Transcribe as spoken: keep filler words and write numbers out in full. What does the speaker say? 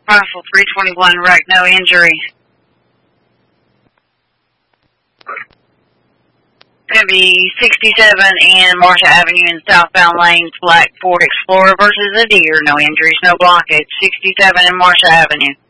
Rifle three twenty-one, wreck, no injury. Gonna be sixty-seven and Marcia Avenue in southbound lanes, black Ford Explorer versus a deer, no injuries, no blockage. sixty-seven and Marcia Avenue.